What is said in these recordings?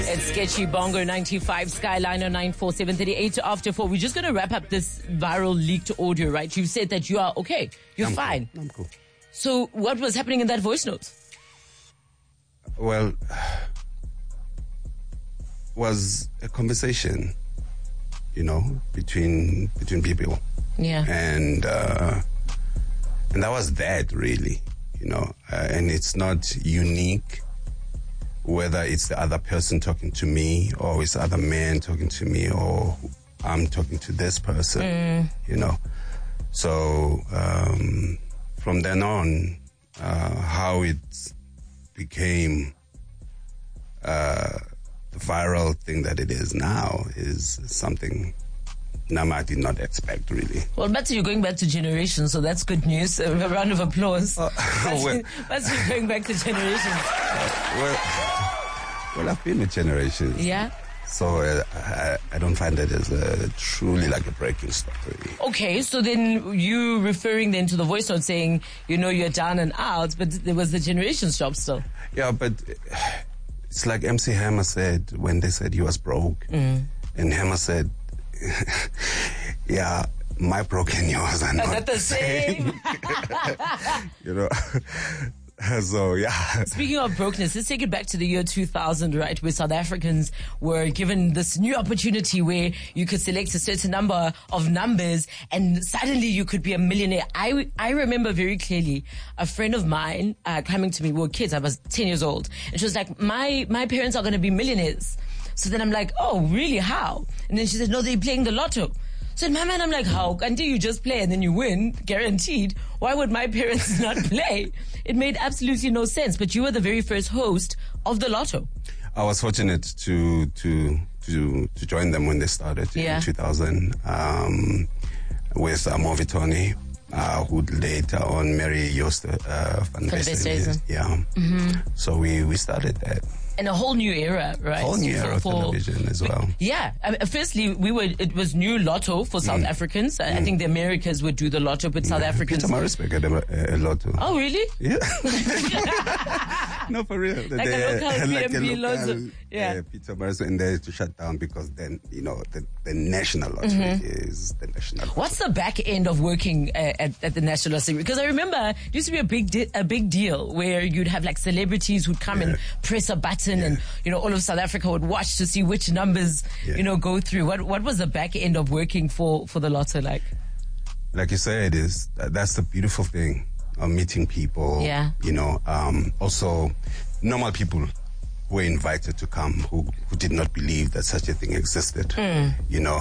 It's Sketchy Bongo 95 Skyliner 94738 after 4. We're just going to wrap up this viral leaked audio, right? You've said that you are okay. You're fine. Cool. I'm cool. So what was happening in that voice note? Well, was a conversation, between people. Yeah. And that was that really, and it's not unique. Whether it's the other person talking to me or it's the other man talking to me or I'm talking to this person, So from then on, how it became the viral thing that it is now is something Nama did not expect, really. Well, Matthew, you're going back to generations, so that's good news. A round of applause. Matthew, you're going back to generations. Well, I've been with generations. Yeah? So I don't find that as truly like a breaking story. Okay, so then you referring then to the voice note saying, you're down and out, but there was the generations job still. Yeah, but it's like MC Hammer said when they said he was broke. And Hammer said, yeah, my broke and yours are not the same. So, yeah. Speaking of brokenness, let's take it back to the year 2000, right, where South Africans were given this new opportunity where you could select a certain number of numbers and suddenly you could be a millionaire. I remember very clearly a friend of mine coming to me. We were kids. I was 10 years old. And she was like, my parents are going to be millionaires. So then I'm like, oh, really? How? And then she said, no, they're playing the lotto. So in my mind, I'm like, how? Until you just play and then you win, guaranteed. Why would my parents not play? It made absolutely no sense. But you were the very first host of the lotto. I was fortunate to join them when they started in 2000 with Movitoni, who later on Mary Joost van Westhuizen. Yeah. Mm-hmm. So we started that. And a whole new era, right? Whole new era of television as well. Yeah. Firstly, it was new lotto for South Africans. I think the Americans would do the lotto, but South Africans... Peter Marisbeck had a lotto. Oh, really? Yeah. No, for real. Like a local PMP lotto. Yeah. Peter Marisbeck, and they had to shut down because then, the national lottery is the national lottery. What's the back end of working at the national lottery? Because I remember it used to be a big deal where you'd have like celebrities who'd come and press a button and, all of South Africa would watch to see which numbers, go through. What was the back end of working for the lotto like? Like you said, that's the beautiful thing of meeting people. Yeah. Also normal people were invited to come who did not believe that such a thing existed. Are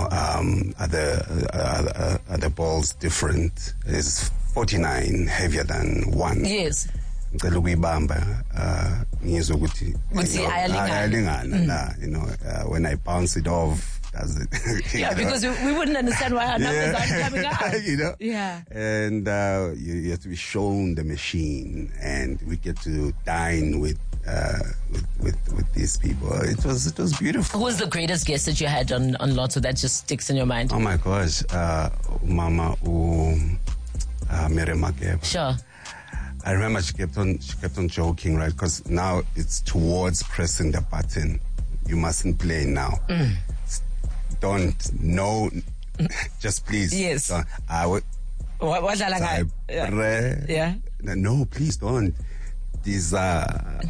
the balls different? Is 49 heavier than 1? Yes. Ngicela ukuyibamba ngizwe ukuthi ayalingana when I bounce it off does it yeah, because we wouldn't understand why our numbers aren't coming out. Yeah. And you have to be shown the machine, and we get to dine with these people. It was beautiful. Who was the greatest guest that you had on Lotto that just sticks in your mind? Oh my gosh, Mama Mary Makeba. Sure. I remember she kept on joking, right? Because now it's towards pressing the button. You mustn't play now. Just please. Yes. I would. What yeah. No, please don't. These and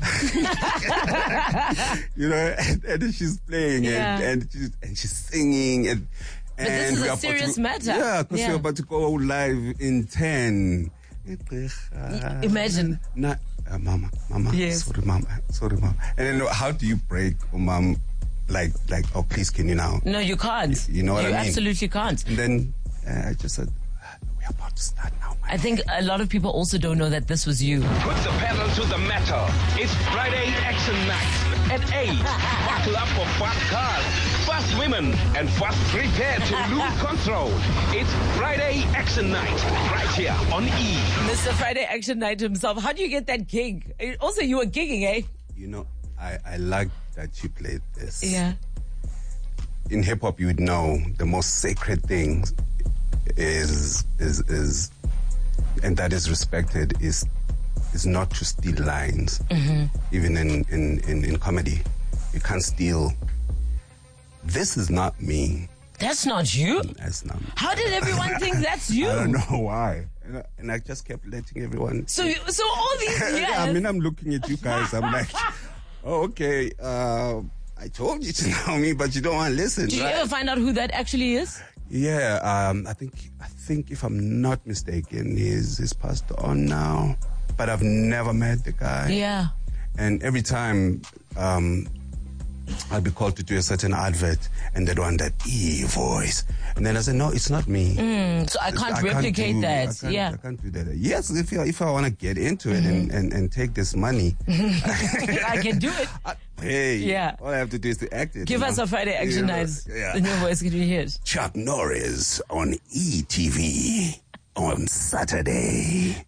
she's playing and she's singing and. But this is a serious matter. Yeah, because we're about to go live in 10. Imagine. Mama. Yes. Sorry, mama. And then how do you break, mom? Like, oh, please, can you now? No, you can't. You know what I mean? You absolutely can't. And then I just said, we're about to start now. I think a lot of people also don't know that this was you. Put the pedal to the metal. It's Friday Action Night at 8. Buckle up for fast cars, fast women, and fast prepare to lose control. It's Friday Action Night right here on E. Mr. Friday Action Night himself. How do you get that gig? Also, you were gigging, eh? I like that you played this. Yeah. In hip hop, you would know the most sacred thing is and that is respected is not to steal lines, even in comedy. You can't steal. This is not me. That's not you? That's not me. How did everyone think that's you? I don't know why. And I just kept letting everyone. So all these years. I mean, I'm looking at you guys. I'm like, oh, okay. I told you to know me, but you don't want to listen. Did you ever find out who that actually is? Yeah. I think if I'm not mistaken, he's passed on now. But I've never met the guy. Yeah. And every time I'd be called to do a certain advert, and they'd want that voice. And then I said, no, it's not me. So I can't replicate that. I can't do that. Yes, if I want to get into it and take this money, I can do it. All I have to do is to act it. Give us a Friday Action Nights. The new voice can be heard. Chuck Norris on ETV on Saturday.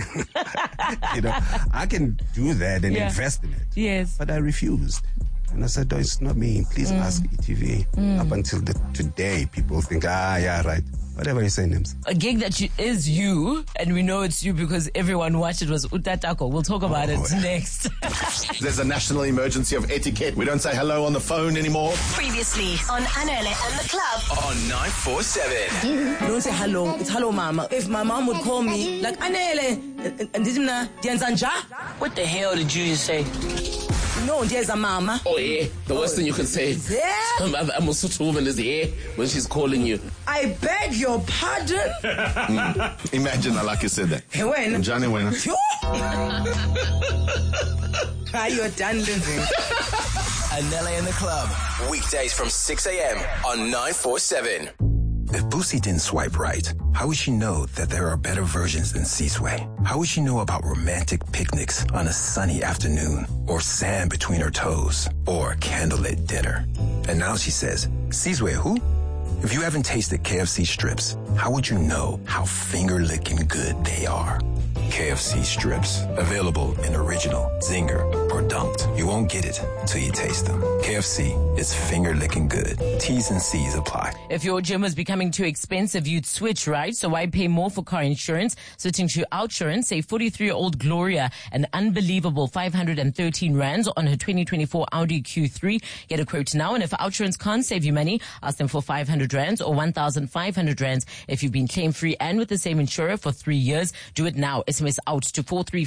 I can do that and invest in it. Yes. But I refused. And I said, no, it's not me. Please ask ETV. Up until today, people think, right. Whatever you say, Nims. A gig that is you, and we know it's you because everyone watched it, was Utatako. We'll talk about it next. There's a national emergency of etiquette. We don't say hello on the phone anymore. Previously on Anele and the Club. On 947. You don't say hello. It's hello, mama. If my mom would call me, like, Anele, what the hell did you just say? No, there's a mama. Oh, yeah. The worst thing you can say. Yeah. I'm a such woman is here when she's calling you. I beg your pardon. Imagine, like you said that. Hey, when? Johnny, when? You're done living. Anele in the Club. Weekdays from 6 a.m. on 947. If Boosie didn't swipe right, how would she know that there are better versions than C-Sway? How would she know about romantic picnics on a sunny afternoon, or sand between her toes, or candlelit dinner? And now she says, C-Sway who? If you haven't tasted KFC strips, how would you know how finger-licking good they are? KFC strips, available in original, zinger, or dunked. You won't get it till you taste them. KFC is finger-licking good. T's and C's apply. If your gym is becoming too expensive, you'd switch, right? So why pay more for car insurance? Switching to Outsurance, say 43-year-old Gloria, an unbelievable 513 rands on her 2024 Audi Q3. Get a quote now, and if Outsurance can't save you money, ask them for 500 rands or 1,500 rands if you've been claim-free and with the same insurer for 3 years. Do it now. SMS out to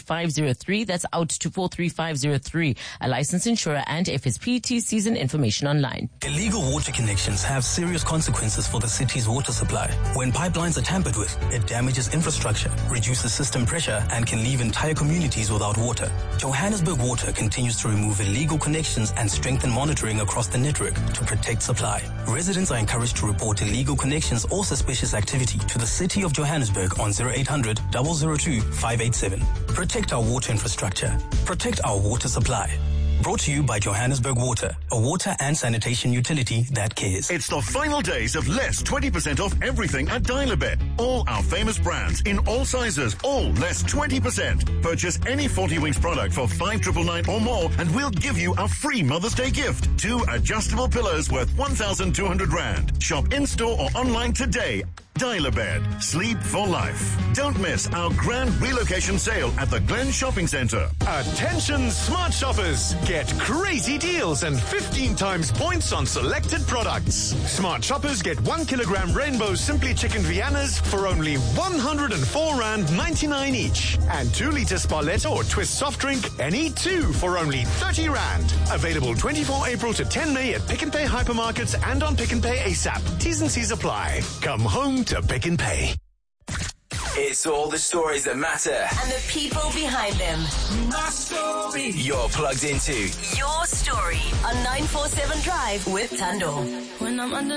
43503. That's out to 43503. A licensed insurer and FSP. Season information online. Illegal water connections have serious consequences for the city's water supply. When pipelines are tampered with, it damages infrastructure, reduces system pressure, and can leave entire communities without water. Johannesburg Water continues to remove illegal connections and strengthen monitoring across the network to protect supply. Residents are encouraged to report illegal connections or suspicious activity to the City of Johannesburg on 0800 002 587. Protect our water infrastructure. Protect our water supply. Brought to you by Johannesburg Water, a water and sanitation utility that cares. It's the final days of less 20% off everything at Dial-A-Bed. All our famous brands in all sizes, all less 20%. Purchase any 40 Winks product for 5,999 or more and we'll give you a free Mother's Day gift. 2 adjustable pillows worth 1,200 rand. Shop in-store or online today. Dial-A-Bed. Sleep for life. Don't miss our grand relocation sale at the Glen Shopping Centre. Attention smart shoppers. Get crazy deals and 15 times points on selected products. Smart shoppers get 1 kilogram Rainbow Simply Chicken Viennas for only 104 Rand 99 each. And 2 litre Sparletta or Twist soft drink, any 2 for only 30 Rand. Available 24 April to 10 May at Pick n Pay hypermarkets and on Pick n Pay ASAP. T's and C's apply. Come home to Pick n Pay. It's all the stories that matter. And the people behind them. My story. You're plugged into Your Story on 947 Drive with Tando. When I'm under